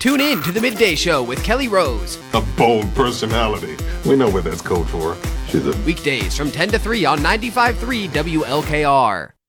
Tune in to the Midday Show with Kelly Rose. A bold personality. We know what that's code for. She's a... Weekdays from 10 to 3 on 95.3 WLKR.